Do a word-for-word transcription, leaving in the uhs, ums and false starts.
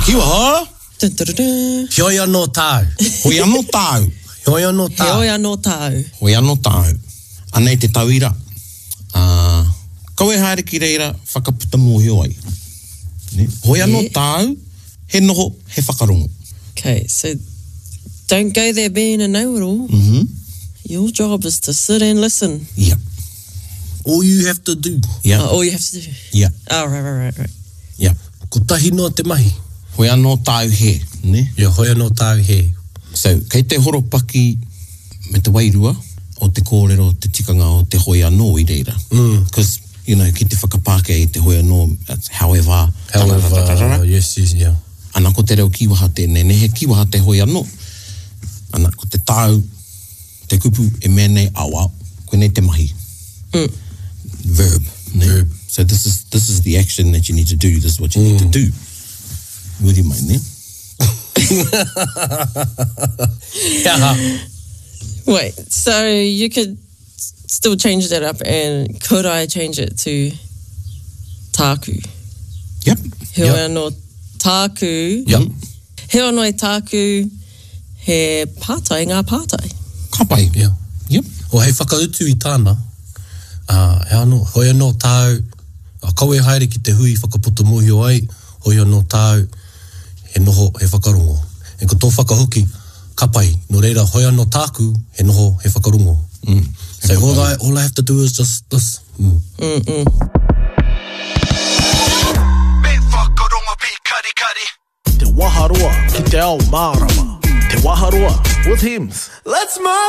kiwa ho? Dun-dun-dun-dun. Heoi anō tāu. Hoi anō tāu. Heoi anō tāu. Heoi anō tāu. Hoi anō tāu. Anei te tauira. Uh, kau e haere ki reira whakaputa mōhio ai. Ne? Hoi anō Yeah. tāu, he noho, he whakarongo. Okay, so don't go there being a know-it-all. Mm-hmm. Your job is to sit and listen. Yeah. All you have to do. Yeah. Oh, all you have to do. Yeah. Oh, right, right, right, right. Yeah. Ko tahi noa te mahi. Hoi anō tāu he. Ne? Ia hoi anō tāu he. So, kei te horopaki me te wairua o te kōrero, te tikanga o te hoi anō i reira. Because, mm. you know, ki te whakapāke i te hoi anō, however, However, yes, yes, yeah. ana ko te reo kiwaha tēnei, ne he kiwaha te hoi anō. Ana ko te tāu, te kupu e mea nei awa, koe nei te mahi. Mm. Verb. Ne? Verb. So this is this is the action that you need to do. This is what you mm. need to do. With your mind, ne? Yeah. Wait, so you could still change that up, and could I change it to tāku? Yep. He Yep. anō tāku. Yep. He anō tāku he pātai, ngā pātai. Ka pai. Yeah. Yep. O hei whakautu i tāna, uh, he anō, hoi anō tāu, a kau e haere ki te hui whakaputa mōhio ai, hoi anō tāu, he noho, he whakarongo. E ko tō whakahoki, ka pai, no reira, hoi anō tāku, he noho, he whakarongo. Mm. So all I, all I have to do is just this. Mm. Mm-mm. Me whakaronga pi kari kari. Te waharoa ki te ao mārama. Te waharoa with Hims. Let's move!